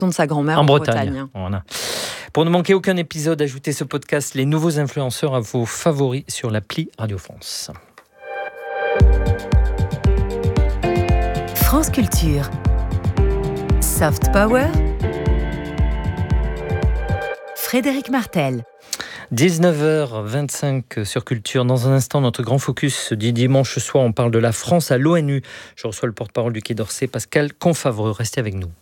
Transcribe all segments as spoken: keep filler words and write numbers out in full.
de sa grand-mère en, en Bretagne. Bretagne. Voilà. Pour ne manquer aucun épisode, ajoutez ce podcast Les Nouveaux Influenceurs à vos favoris sur l'appli Radio France. France Culture. Soft Power. Frédéric Martel. dix-neuf heures vingt-cinq sur Culture. Dans un instant, notre grand focus du dimanche soir, on parle de la France à l'ONU. Je reçois le porte-parole du Quai d'Orsay, Pascal Confavreux. Restez avec nous.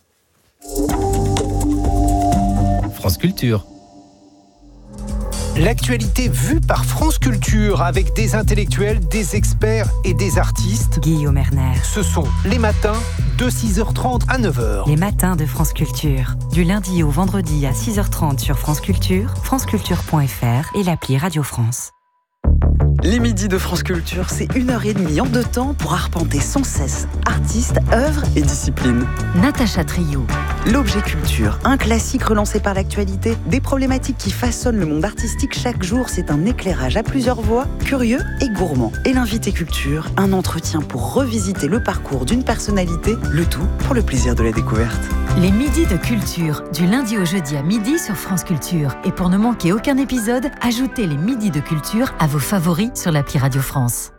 France Culture. L'actualité vue par France Culture avec des intellectuels, des experts et des artistes. Guillaume Erner. Ce sont les matins de six heures trente à neuf heures. Les matins de France Culture. Du lundi au vendredi à six heures trente sur France Culture, franceculture point f r et l'appli Radio France. Les midis de France Culture, c'est une heure et demie en deux temps pour arpenter sans cesse artistes, œuvres et disciplines. Natacha Trio. L'objet culture, un classique relancé par l'actualité, des problématiques qui façonnent le monde artistique chaque jour, c'est un éclairage à plusieurs voix, curieux et gourmand. Et l'invité culture, un entretien pour revisiter le parcours d'une personnalité, le tout pour le plaisir de la découverte. Les midis de culture, du lundi au jeudi à midi sur France Culture. Et pour ne manquer aucun épisode, ajoutez les midis de culture à vos favoris sur l'appli Radio France.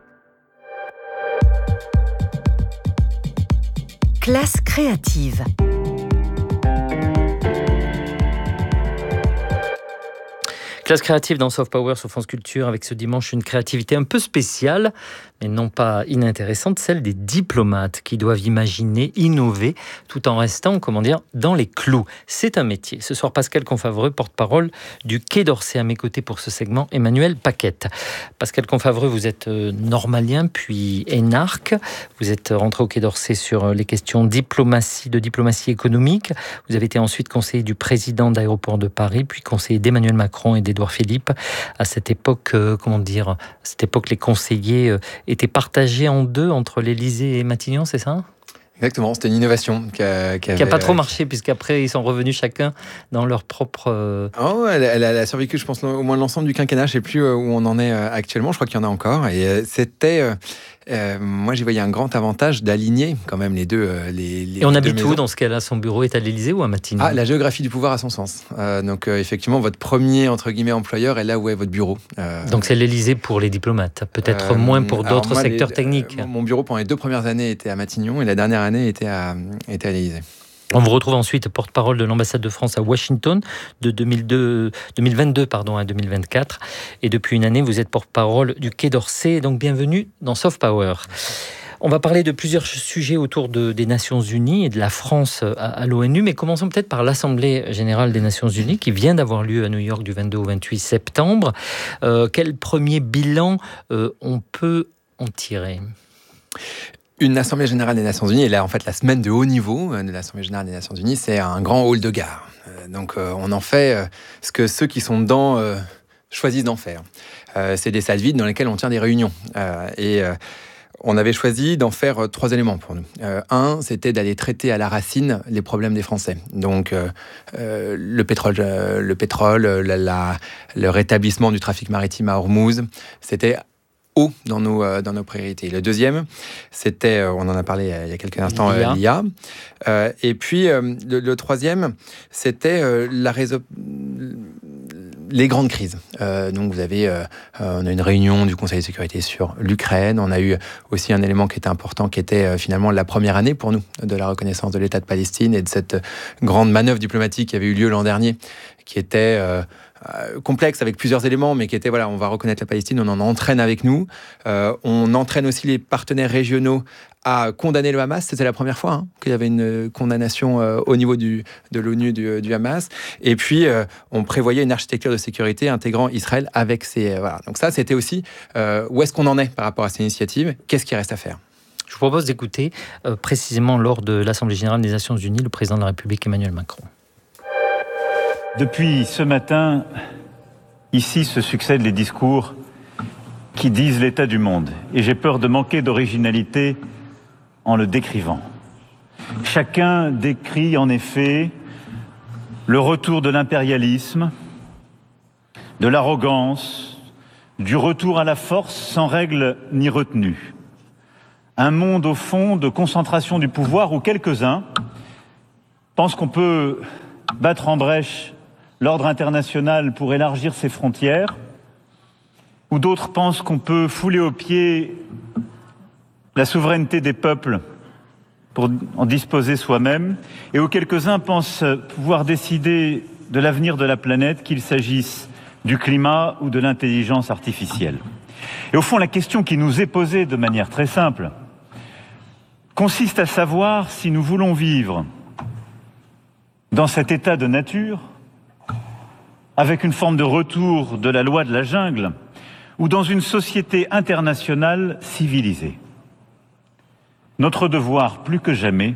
Classe créative. Classe créative dans Soft Power sur France Culture avec ce dimanche une créativité un peu spéciale, mais non pas inintéressante, celle des diplomates qui doivent imaginer, innover, tout en restant, comment dire, dans les clous. C'est un métier. Ce soir, Pascal Confavreux, porte-parole du Quai d'Orsay. À mes côtés pour ce segment, Emmanuel Paquette. Pascal Confavreux, vous êtes normalien, puis énarque. Vous êtes rentré au Quai d'Orsay sur les questions diplomatie, de diplomatie économique. Vous avez été ensuite conseiller du président d'Aéroports de Paris, puis conseiller d'Emmanuel Macron et d'Édouard Philippe. À cette époque, euh, comment dire, à cette époque, les conseillers euh, étaient partagés en deux entre l'Élysée et Matignon, c'est ça ? Exactement, c'était une innovation qui a, qui qui avait, a pas trop marché, puisqu'après ils sont revenus chacun dans leur propre... Euh... Oh, elle, elle, elle a survécu, je pense, au moins l'ensemble du quinquennat. Je ne sais plus où on en est actuellement, je crois qu'il y en a encore. Et c'était... Euh, euh, moi, j'y voyais un grand avantage d'aligner quand même les deux euh, les, les Et on deux habite maisons. où dans ce cas-là ? Son bureau est à l'Élysée ou à Matignon ? Ah, la géographie du pouvoir a son sens. Euh, donc, euh, effectivement, votre premier, entre guillemets, employeur est là où est votre bureau. Euh, donc, c'est l'Élysée pour les diplomates, peut-être euh, moins pour d'autres moi, secteurs les, techniques. Euh, mon bureau, pendant les deux premières années, était à Matignon et la dernière année était à, était à l'Élysée. On vous retrouve ensuite porte-parole de l'ambassade de France à Washington de deux mille deux, deux mille vingt-deux pardon, à deux mille vingt-quatre. Et depuis une année, vous êtes porte-parole du Quai d'Orsay. Donc bienvenue dans Soft Power. On va parler de plusieurs sujets autour de, des Nations Unies et de la France à, à l'ONU. Mais commençons peut-être par l'Assemblée Générale des Nations Unies qui vient d'avoir lieu à New York du vingt-deux au vingt-huit septembre. Euh, quel premier bilan euh, on peut en tirer ? Une Assemblée Générale des Nations Unies, et là en fait la semaine de haut niveau de l'Assemblée Générale des Nations Unies, c'est un grand hall de gare. Euh, donc euh, on en fait euh, ce que ceux qui sont dedans euh, choisissent d'en faire. Euh, c'est des salles vides dans lesquelles on tient des réunions. Euh, et euh, on avait choisi d'en faire euh, trois éléments pour nous. Euh, un, c'était d'aller traiter à la racine les problèmes des Français. Donc euh, euh, le pétrole, euh, le pétrole, la, la, le rétablissement du trafic maritime à Ormuz, c'était haut dans nos, euh, dans nos priorités. Le deuxième, c'était, euh, on en a parlé il y a quelques instants, l'I A. Euh, l'I A. Euh, et puis, euh, le, le troisième, c'était euh, la résol... les grandes crises. Euh, donc, vous avez, euh, on a une réunion du Conseil de sécurité sur l'Ukraine. On a eu aussi un élément qui était important, qui était euh, finalement la première année pour nous de la reconnaissance de l'État de Palestine et de cette grande manœuvre diplomatique qui avait eu lieu l'an dernier, qui était... Euh, complexe avec plusieurs éléments, mais qui était, voilà, on va reconnaître la Palestine, on en entraîne avec nous. Euh, on entraîne aussi les partenaires régionaux à condamner le Hamas. C'était la première fois hein, qu'il y avait une condamnation euh, au niveau du, de l'ONU du, du Hamas. Et puis, euh, on prévoyait une architecture de sécurité intégrant Israël avec ses... Euh, voilà. Donc ça, c'était aussi euh, où est-ce qu'on en est par rapport à ces initiatives, qu'est-ce qui reste à faire. Je vous propose d'écouter euh, précisément lors de l'Assemblée Générale des Nations Unies le président de la République Emmanuel Macron. Depuis ce matin, ici se succèdent les discours qui disent l'état du monde. Et j'ai peur de manquer d'originalité en le décrivant. Chacun décrit en effet le retour de l'impérialisme, de l'arrogance, du retour à la force sans règle ni retenue. Un monde au fond de concentration du pouvoir où quelques-uns, pensent qu'on peut battre en brèche l'ordre international pour élargir ses frontières, ou d'autres pensent qu'on peut fouler aux pieds la souveraineté des peuples pour en disposer soi-même, et où quelques-uns pensent pouvoir décider de l'avenir de la planète, qu'il s'agisse du climat ou de l'intelligence artificielle. Et au fond, la question qui nous est posée de manière très simple consiste à savoir si nous voulons vivre dans cet état de nature, avec une forme de retour de la loi de la jungle, ou dans une société internationale civilisée. Notre devoir, plus que jamais,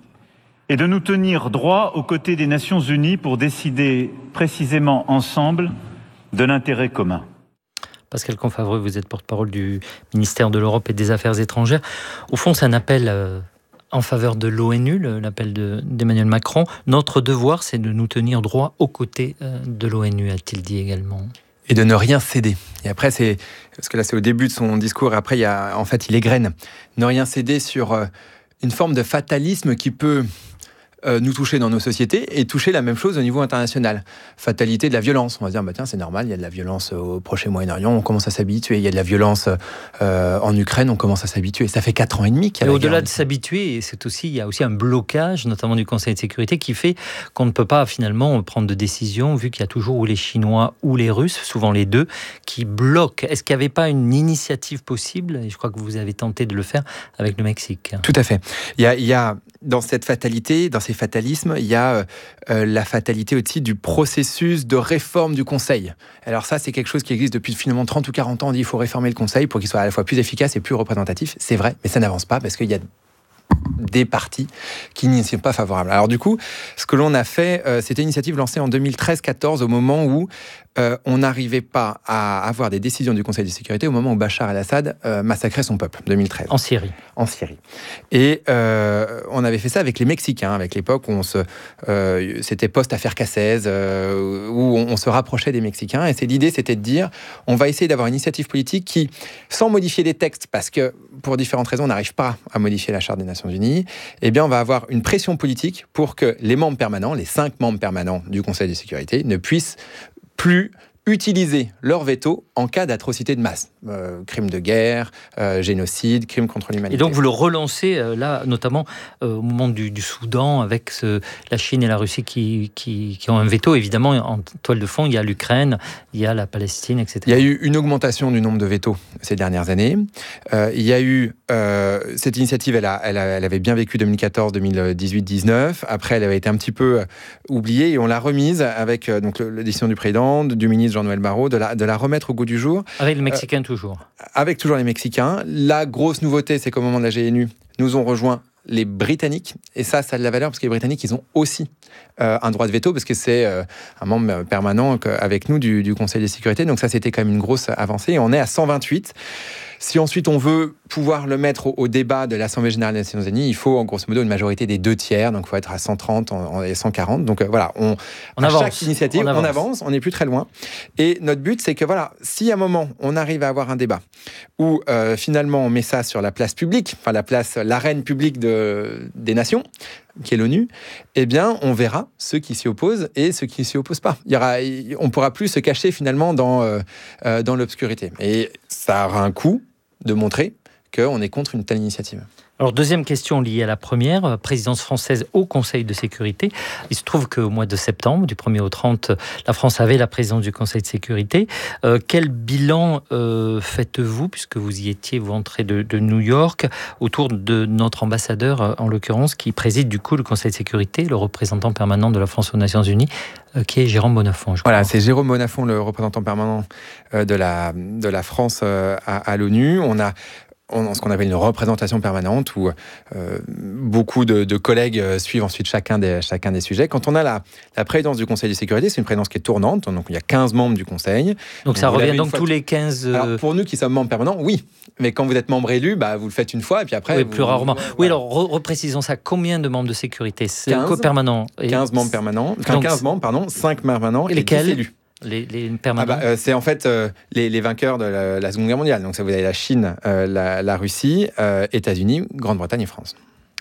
est de nous tenir droit aux côtés des Nations Unies pour décider précisément ensemble de l'intérêt commun. Pascal Confavreux, vous êtes porte-parole du ministère de l'Europe et des Affaires étrangères. Au fond, c'est un appel euh, en faveur de l'ONU, l'appel de, d'Emmanuel Macron. Notre devoir, c'est de nous tenir droit aux côtés euh, de l'ONU, a-t-il dit également. Et de ne rien céder. Et après, c'est parce que là, c'est au début de son discours. Et après, il y a, en fait, il égrène. Ne rien céder sur euh, une forme de fatalisme qui peut euh, nous toucher dans nos sociétés et toucher la même chose au niveau international. Fatalité de la violence. On va dire, bah tiens, c'est normal, il y a de la violence au proche Moyen-Orient, on commence à s'habituer. Il y a de la violence euh, en Ukraine, on commence à s'habituer. Ça fait quatre ans et demi qu'il y a et la au-delà guerre. de s'habituer, c'est aussi, il y a aussi un blocage, notamment du Conseil de sécurité, qui fait qu'on ne peut pas finalement prendre de décision, vu qu'il y a toujours ou les Chinois ou les Russes, souvent les deux, qui bloquent. Est-ce qu'il n'y avait pas une initiative possible? Et je crois que vous avez tenté de le faire avec le Mexique. Tout à fait. Il y a, il y a dans cette fatalité, dans ces fatalismes, il y a euh, la fatalité aussi du processus de réforme du Conseil. Alors ça, c'est quelque chose qui existe depuis finalement trente ou quarante ans. On dit qu'il faut réformer le Conseil pour qu'il soit à la fois plus efficace et plus représentatif. C'est vrai, mais ça n'avance pas parce qu'il y a des partis qui n'y sont pas favorables. Alors du coup, ce que l'on a fait, euh, c'était une initiative lancée en deux mille treize quatorze, au moment où euh, on n'arrivait pas à avoir des décisions du Conseil de sécurité, au moment où Bachar el-Assad euh, massacrait son peuple, deux mille treize. En Syrie. En Syrie. Et euh, on avait fait ça avec les Mexicains, avec l'époque où on se, euh, c'était post-affaire Cassez, euh, où on, on se rapprochait des Mexicains. Et c'est, l'idée, c'était de dire, on va essayer d'avoir une initiative politique qui, sans modifier les textes, parce que pour différentes raisons, on n'arrive pas à modifier la Charte des Nations Unies, eh bien, on va avoir une pression politique pour que les membres permanents, les cinq membres permanents du Conseil de sécurité, ne puissent plus utiliser leur veto en cas d'atrocité de masse, euh, crimes de guerre, euh, génocide, crimes contre l'humanité. Et donc vous le relancez euh, là, notamment euh, au moment du, du Soudan, avec ce, la Chine et la Russie qui, qui, qui ont un veto. Évidemment, en toile de fond, il y a l'Ukraine, il y a la Palestine, et cetera. Il y a eu une augmentation du nombre de vétos ces dernières années. Euh, il y a eu euh, cette initiative, elle, a, elle, a, elle avait bien vécu deux mille quatorze, deux mille dix-huit, dix-neuf. Après, elle avait été un petit peu oubliée et on l'a remise avec euh, donc, la décision du président, du ministre Jean-Noël Barrot, de la, de la remettre au goût du jour. Avec les Mexicains euh, toujours. Avec toujours les Mexicains. La grosse nouveauté, c'est qu'au moment de la G N U, nous ont rejoint les Britanniques. Et ça, ça a de la valeur parce que les Britanniques, ils ont aussi euh, un droit de veto parce que c'est euh, un membre permanent avec nous du, du Conseil de sécurité. Donc ça, c'était quand même une grosse avancée. Et on est à cent vingt-huit. Si ensuite on veut pouvoir le mettre au, au débat de l'Assemblée générale des Nations Unies, il faut en grosso modo une majorité des deux tiers, donc il faut être à cent trente et cent quarante. Donc euh, voilà, on, on à avance. chaque initiative, on avance. on avance, on n'est plus très loin. Et notre but, c'est que voilà, si à un moment on arrive à avoir un débat où euh, finalement on met ça sur la place publique, enfin la place, l'arène publique de, des nations, qui est l'ONU, eh bien, on verra ceux qui s'y opposent et ceux qui s'y opposent pas. Il y aura, on ne pourra plus se cacher finalement dans, euh, dans l'obscurité. Et ça aura un coût de montrer qu'on est contre une telle initiative. Alors, deuxième question liée à la première, présidence française au Conseil de sécurité. Il se trouve qu'au mois de septembre, du premier au trente, la France avait la présidence du Conseil de sécurité. Euh, quel bilan euh, faites-vous, puisque vous y étiez, vous rentrez de, de New York, autour de notre ambassadeur, en l'occurrence, qui préside du coup le Conseil de sécurité, le représentant permanent de la France aux Nations Unies, euh, qui est Jérôme Bonnafont, je crois. Voilà, c'est Jérôme Bonnafont, le représentant permanent euh, de, la, de la France euh, à, à l'ONU. On a ce qu'on appelle une représentation permanente où euh, beaucoup de, de collègues euh, suivent ensuite chacun des, chacun des sujets. Quand on a la, la présidence du Conseil de sécurité, c'est une présidence qui est tournante, donc il y a quinze membres du Conseil. Donc, donc ça revient donc tous les quinze... Euh... Alors pour nous qui sommes membres permanents, oui. Mais quand vous êtes membre élu, bah, vous le faites une fois et puis après... Oui, vous, plus rarement. Voilà. Oui, alors reprécisons ça. Combien de membres de sécurité? quinze, permanents. quinze membres permanents. Enfin, donc, quinze membres, pardon, cinq permanents et, et dix élus. Les, les permanents. Ah bah, euh, c'est en fait euh, les, les vainqueurs de la, la Seconde Guerre mondiale. Donc ça, vous avez la Chine, euh, la, la Russie, euh, États-Unis, Grande-Bretagne et France.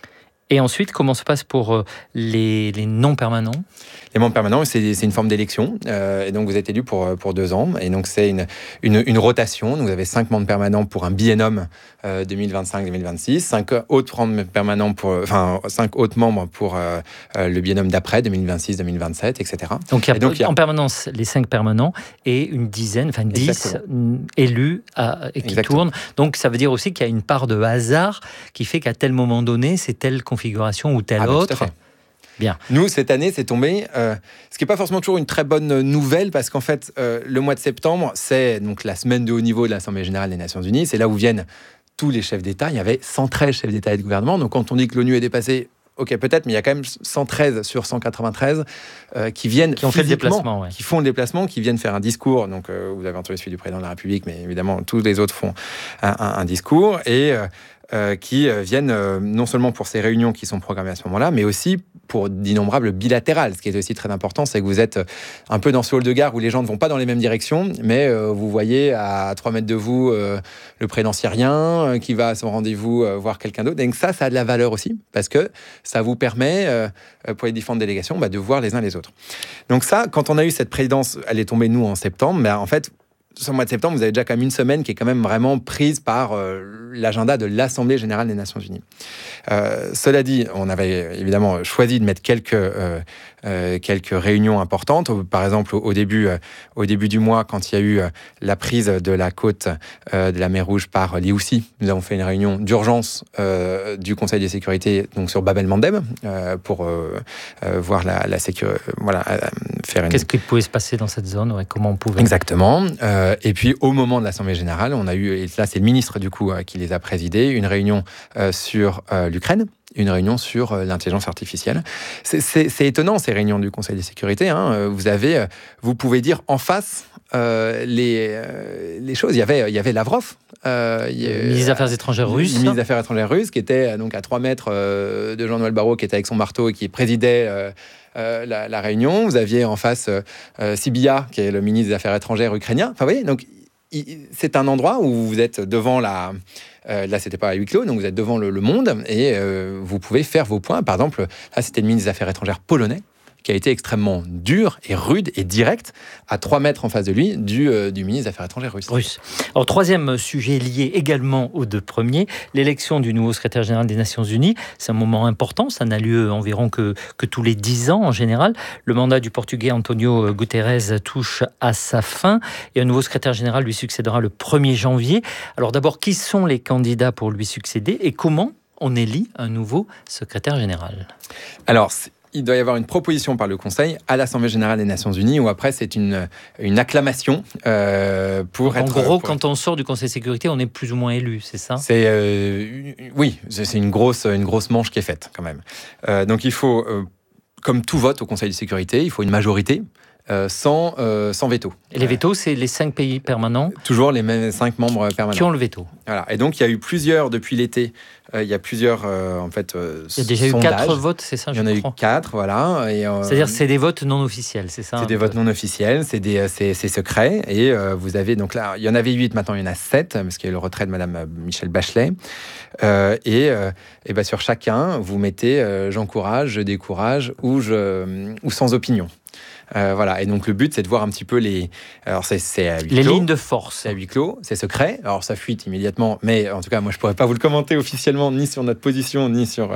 Et ensuite, comment se passe pour les, les non-permanents ? Les membres permanents, c'est, c'est une forme d'élection. Euh, et donc, vous êtes élu pour, pour deux ans. Et donc, c'est une, une, une rotation. Donc, vous avez cinq membres permanents pour un biennum euh, deux mille vingt-cinq deux mille vingt-six. Cinq autres membres permanents pour, enfin, cinq autres membres pour euh, le biennum d'après, deux mille vingt-six deux mille vingt-sept, et cetera. Donc, il y a, donc, il y a en permanence les cinq permanents et une dizaine, enfin dix Exactement. élus à, et qui Exactement. tournent. Donc, ça veut dire aussi qu'il y a une part de hasard qui fait qu'à tel moment donné, c'est telle configuration ou telle ah, autre. Bah, tout à fait. Bien. Nous, cette année, c'est tombé, euh, ce qui n'est pas forcément toujours une très bonne nouvelle, parce qu'en fait, euh, le mois de septembre, c'est donc la semaine de haut niveau de l'Assemblée générale des Nations unies. C'est là où viennent tous les chefs d'État. Il y avait cent treize chefs d'État et de gouvernement. Donc, quand on dit que l'ONU est dépassée, ok, peut-être, mais il y a quand même cent treize sur cent quatre-vingt-treize euh, qui viennent qui ont fait le déplacement, ouais. qui font le déplacement, qui viennent faire un discours. Donc, euh, vous avez entendu celui du président de la République, mais évidemment, tous les autres font un, un, un discours et euh, euh, qui euh, viennent euh, non seulement pour ces réunions qui sont programmées à ce moment-là, mais aussi pour d'innombrables bilatérales. Ce qui est aussi très important, c'est que vous êtes un peu dans ce hall de gare où les gens ne vont pas dans les mêmes directions, mais euh, vous voyez à trois mètres de vous euh, le président syrien euh, qui va à son rendez-vous euh, voir quelqu'un d'autre. Donc ça, ça a de la valeur aussi, parce que ça vous permet, euh, pour les différentes délégations, bah, de voir les uns les autres. Donc ça, quand on a eu cette présidence, elle est tombée, nous, en septembre, mais en fait, ce mois de septembre, vous avez déjà quand même une semaine qui est quand même vraiment prise par euh, l'agenda de l'Assemblée générale des Nations unies. Euh, cela dit, on avait évidemment choisi de mettre quelques, euh, euh, quelques réunions importantes. Par exemple, au début, euh, au début du mois, quand il y a eu euh, la prise de la côte euh, de la mer Rouge par les Houthis, nous avons fait une réunion d'urgence euh, du Conseil de sécurité donc sur Bab el-Mandeb euh, pour euh, euh, voir la, la sécurité. Voilà, euh, faire une... Qu'est-ce qui pouvait se passer dans cette zone, ouais, comment on pouvait... Exactement. Euh, et puis, au moment de l'Assemblée générale, on a eu, et là, c'est le ministre, du coup, qui les a présidés, une réunion euh, sur euh, l'Ukraine, une réunion sur euh, l'intelligence artificielle. C'est, c'est, c'est étonnant, ces réunions du Conseil de sécurité. Hein. Vous avez, vous pouvez dire en face euh, les, euh, les choses. Il y avait, il y avait Lavrov, euh, il y a, ministre des Affaires étrangères russe. ministre des Affaires étrangères russe, qui était donc à trois mètres euh, de Jean-Noël Barrot, qui était avec son marteau et qui présidait euh, euh, la, la réunion. Vous aviez en face euh, Sibia, qui est le ministre des Affaires étrangères ukrainien. Enfin, vous voyez, donc il, c'est un endroit où vous êtes devant la... Euh, là, c'était pas à huis clos, donc vous êtes devant le, le monde et euh, vous pouvez faire vos points. Par exemple, là, c'était le ministre des Affaires étrangères polonais qui a été extrêmement dur et rude et direct à trois mètres en face de lui du, euh, du ministre des Affaires étrangères russe. russe. Alors, troisième sujet lié également aux deux premiers, l'élection du nouveau secrétaire général des Nations Unies. C'est un moment important, ça n'a lieu environ que, que tous les dix ans en général. Le mandat du Portugais Antonio Guterres touche à sa fin et un nouveau secrétaire général lui succédera le premier janvier. Alors d'abord, qui sont les candidats pour lui succéder et comment on élit un nouveau secrétaire général ? Alors, c'est... il doit y avoir une proposition par le Conseil à l'Assemblée générale des Nations unies, où après c'est une, une acclamation euh, pour en être... En gros, pour quand être... on sort du Conseil de sécurité, on est plus ou moins élu, c'est ça ? c'est, euh, Oui, c'est une grosse, une grosse manche qui est faite quand même. Euh, donc il faut, euh, comme tout vote au Conseil de sécurité, il faut une majorité. Euh, sans, euh, sans veto. Et les vétos, c'est les cinq pays permanents ? Toujours les mêmes cinq membres permanents. Qui ont le veto. Voilà. Et donc, il y a eu plusieurs, depuis l'été, euh, il y a plusieurs, euh, en fait, euh, il y a déjà sondages. eu quatre votes, c'est ça, il y en a je eu quatre, voilà. Et, euh, c'est-à-dire c'est des votes non officiels, c'est ça ? C'est des peu. votes non officiels, c'est, des, c'est, c'est secret. Et euh, vous avez, donc là, il y en avait huit, maintenant il y en a sept, parce qu'il y a eu le retrait de Madame Michelle Bachelet. Euh, et euh, et ben, sur chacun, vous mettez euh, j'encourage, je décourage ou, je, ou sans opinion. Euh, voilà, et donc le but c'est de voir un petit peu les. Alors c'est, c'est à huis clos. Les lignes de force. C'est à huis clos, c'est secret. Alors ça fuite immédiatement, mais en tout cas moi je pourrais pas vous le commenter officiellement ni sur notre position ni sur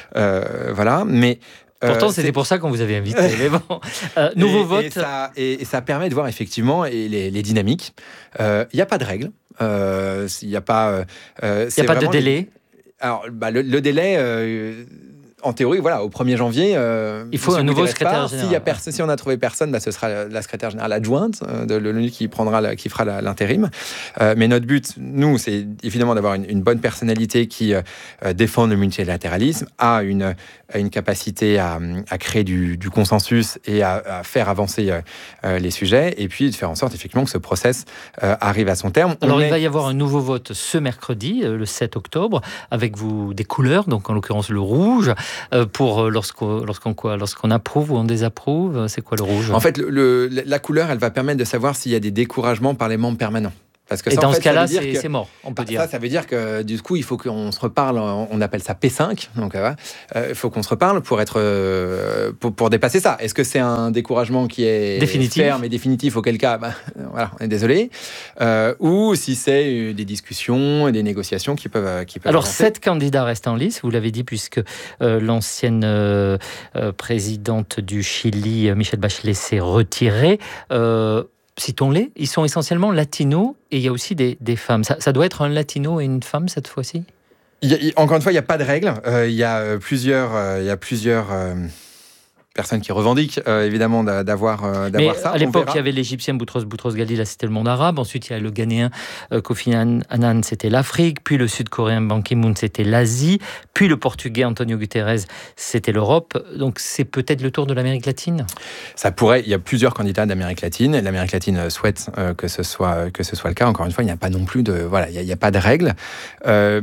euh, voilà. Mais pourtant, euh, c'était c'est... pour ça qu'on vous avait invité. Mais bon, euh, nouveau et, vote. Et ça, et, et ça permet de voir effectivement et les, les dynamiques. Il euh, n'y a pas de règles. Il euh, n'y a pas. Il euh, n'y a pas de délai. Les... Alors, bah, le, le délai. Euh, En théorie, voilà, au premier janvier, euh, il faut un nouveau secrétaire pas, général. Si, y a pers- si on a trouvé personne, bah, ce sera la, la secrétaire générale adjointe euh, de l'ONU qui prendra, la, qui fera la, l'intérim. Euh, mais notre but, nous, c'est évidemment d'avoir une, une bonne personnalité qui euh, défend le multilatéralisme, a une, a une capacité à, à créer du, du consensus et à, à faire avancer euh, les sujets, et puis de faire en sorte effectivement que ce process euh, arrive à son terme. Alors, on il est... va y avoir un nouveau vote ce mercredi, le sept octobre, avec vous des couleurs, donc en l'occurrence le rouge. Euh, pour lorsqu'on, lorsqu'on, quoi, lorsqu'on approuve ou on désapprouve, c'est quoi le rouge ? En fait, le, le, la couleur, elle va permettre de savoir s'il y a des découragements par les membres permanents. Parce que Et ça, dans en fait, ce cas-là, ça veut dire c'est, que- c'est mort, on peut Bah, dire. Ça, ça veut dire que du coup, il faut qu'on se reparle. On appelle ça P cinq. Donc, euh, il faut qu'on se reparle pour être, euh, pour, pour dépasser ça. Est-ce que c'est un découragement qui est Définitif. ferme et définitif, auquel cas, bah, voilà, on est désolé, euh, ou si c'est des discussions et des négociations qui peuvent, qui peuvent Alors, avancer. sept candidats restent en lice, vous l'avez dit, puisque euh, l'ancienne euh, euh, présidente du Chili, euh, Michelle Bachelet, s'est retirée. Euh, citons-les, ils sont essentiellement latinos et il y a aussi des, des femmes. Ça, ça doit être un latino et une femme cette fois-ci ? Il y a- il- encore une fois, il n'y a pas de règle. Euh, il y a euh, plusieurs, euh, il y a plusieurs euh, personnes qui revendiquent euh, évidemment d'a- d'avoir, euh, d'avoir Mais ça. à On l'époque, verra. il y avait l'Égyptien Boutros Boutros Ghali, là c'était le monde arabe. Ensuite, il y a le Ghanéen euh, Kofi Annan, c'était l'Afrique. Puis le Sud-Coréen Ban Ki-moon, c'était l'Asie. Puis le Portugais Antonio Guterres, c'était l'Europe. Donc c'est peut-être le tour de l'Amérique latine. Ça pourrait. Il y a plusieurs candidats d'Amérique latine. Et l'Amérique latine souhaite euh, que ce soit que ce soit le cas. Encore une fois, il n'y a pas non plus de voilà, il n'y a, il y a pas de règle. Euh,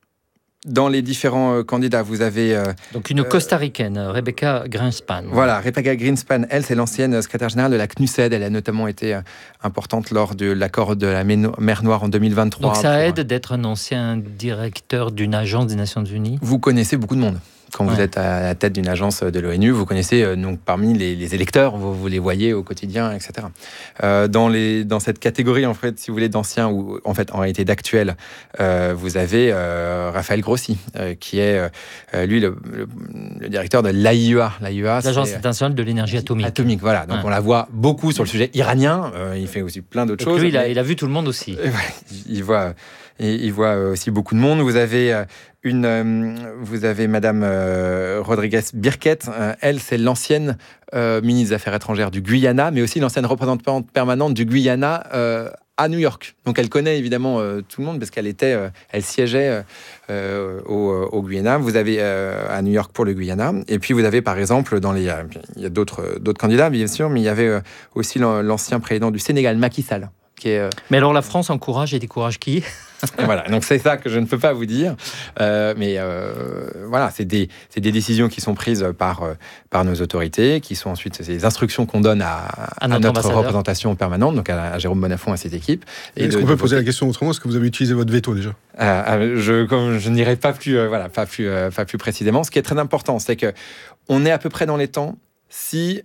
Dans les différents euh, candidats, vous avez euh, Donc une Euh, Costa-Ricaine, Rebecca Greenspan. voilà, Rebecca Greenspan. Elle, c'est l'ancienne secrétaire générale de la C N U S E D. Elle a notamment été euh, importante lors de l'accord de la mer Noire en deux mille vingt-trois. Donc ça pour, aide d'être un ancien directeur d'une agence des Nations Unies. Vous connaissez beaucoup de monde. Quand vous Ouais. êtes à la tête d'une agence de l'ONU, vous connaissez euh, donc parmi les, les électeurs, vous, vous les voyez au quotidien, et cetera. Euh, dans, les, dans cette catégorie, en fait, si vous voulez, d'anciens ou en fait en réalité d'actuels, euh, vous avez euh, Raphaël Grossi, euh, qui est euh, lui le, le, le directeur de l'A I E A. L'A I E A, L'Agence c'est, internationale de l'énergie atomique. Atomique, voilà. Donc Ouais. on la voit beaucoup sur le sujet iranien. Euh, il fait aussi plein d'autres Donc choses. lui, il a, mais- il a vu tout le monde aussi. et voilà, il voit, il il voit aussi beaucoup de monde. Vous avez euh, une, euh, vous avez Madame euh, Rodriguez Birquet. Euh, elle, c'est l'ancienne euh, ministre des Affaires étrangères du Guyana, mais aussi l'ancienne représentante permanente du Guyana euh, à New York. Donc elle connaît évidemment euh, tout le monde parce qu'elle était, euh, elle siégeait euh, au, au Guyana. Vous avez euh, à New York pour le Guyana. Et puis vous avez par exemple dans les, il y a d'autres d'autres candidats bien sûr, mais il y avait euh, aussi l'ancien président du Sénégal, Macky Sall. Qui est, euh, Mais alors la France encourage et décourage qui ? Et voilà, donc c'est ça que je ne peux pas vous dire. Euh, mais euh, voilà, c'est des, c'est des décisions qui sont prises par, euh, par nos autorités, qui sont ensuite c'est des instructions qu'on donne à, à, notre notre ambassadeur. représentation permanente, donc à, à Jérôme Bonafont et à ses équipes. Et Est-ce de- qu'on de peut poser voter. la question autrement ? Est-ce que vous avez utilisé votre veto déjà ? Euh, euh, je, comme je n'irai pas plus, euh, voilà, pas plus, euh, pas plus précisément. Ce qui est très important, c'est que on est à peu près dans les temps si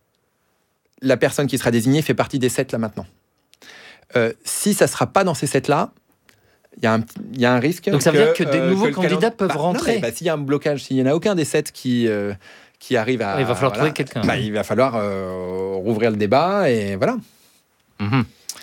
la personne qui sera désignée fait partie des sept là maintenant. Euh, si ça ne sera pas dans ces sept-là, il y, a un petit- il y a un risque. Donc ça veut que, dire que des euh, nouveaux que le candidats calend- peuvent Bah, non, rentrer. mais, bah, s'il y a un blocage, s'il n'y en a aucun des sept qui, euh, qui arrive à. Il va falloir voilà, trouver quelqu'un. bah, il va falloir euh, rouvrir le débat et voilà. Mhm.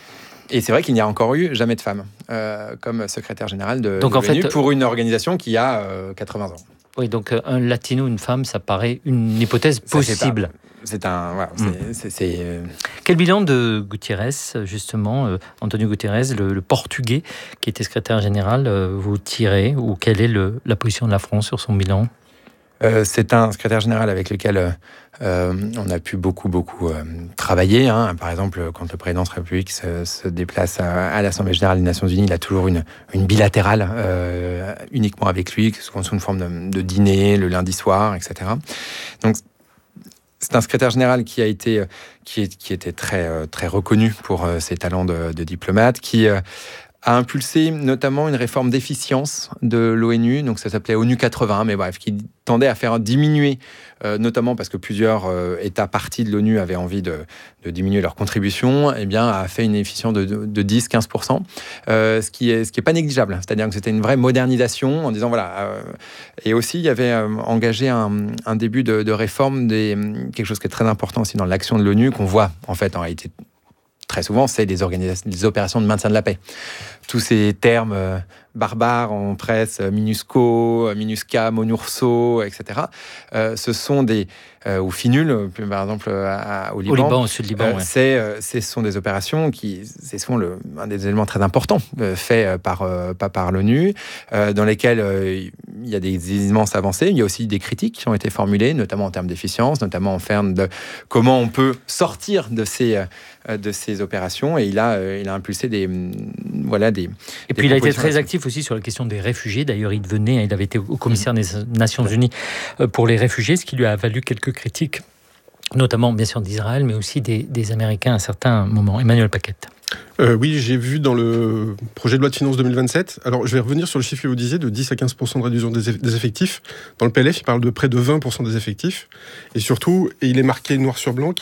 Et c'est vrai qu'il n'y a encore eu jamais de femme euh, comme secrétaire générale de, Donc, de en fait, l'ONU pour une organisation qui a euh, quatre-vingts ans. Oui, donc euh, un latino, une femme, ça paraît une hypothèse Ça, c'est possible. pas- C'est un. Voilà, Mm. c'est- c'est- c'est, euh, Quel bilan de Gutiérrez, justement, euh, Antonio Guterres, le, le Portugais qui était secrétaire général, euh, vous tirez, ou quelle est le, la position de la France sur son bilan ? Euh, c'est un secrétaire général avec lequel euh, euh, on a pu beaucoup, beaucoup euh, travailler. Hein. Par exemple, quand le président de la République se, se déplace à, à l'Assemblée générale des Nations Unies, il a toujours une, une bilatérale euh, uniquement avec lui, que ce soit sous une forme de, de dîner, le lundi soir, et cetera. Donc, c'est un secrétaire général qui a été, qui, est, qui était très, euh, très reconnu pour euh, ses talents de, de diplomate, qui euh, a impulsé notamment une réforme d'efficience de l'ONU, donc ça s'appelait ONU quatre-vingts, mais bref, qui tendait à faire diminuer, euh, notamment parce que plusieurs euh, États parties de l'ONU avaient envie de, de diminuer leur contribution, eh bien, a fait une efficience de, de, de dix à quinze pour cent, euh, ce qui est, ce qui est pas négligeable. C'est-à-dire que c'était une vraie modernisation en disant, voilà. Euh, et aussi, il y avait euh, engagé un, un début de, de réforme, des, quelque chose qui est très important aussi dans l'action de l'ONU, qu'on voit en fait en réalité très souvent, c'est des, organisations, des opérations de maintien de la paix. Tous ces termes euh, barbares en presse, euh, MINUSCO, euh, MINUSCA, MONURSO, et cetera, euh, ce sont des... Euh, ou FINUL, euh, par exemple, à, à, au Liban. Au Liban, au sud-Liban, euh, ouais. c'est, euh, ce sont des opérations qui... C'est souvent le, un des éléments très importants euh, faits euh, par, euh, pas par l'ONU, euh, dans lesquels euh, il y a des immenses avancées. Il y a aussi des critiques qui ont été formulées, notamment en termes d'efficience, notamment en termes de comment on peut sortir de ces... Euh, de ces opérations, et il a, euh, il a impulsé des, voilà, des... Et des puis il a été propositions très là-dessus. actif aussi sur la question des réfugiés. D'ailleurs, il devenait, il avait été au commissaire des Nations Unies pour les réfugiés, ce qui lui a valu quelques critiques, notamment bien sûr d'Israël, mais aussi des, des Américains à certains moments. Emmanuel Paquette. Euh, oui, j'ai vu dans le projet de loi de finances deux mille vingt-sept. Alors, je vais revenir sur le chiffre que vous disiez, de dix à quinze pour cent de réduction des, eff- des effectifs. Dans le P L F, il parle de près de vingt pour cent des effectifs. Et surtout, et il est marqué noir sur blanc,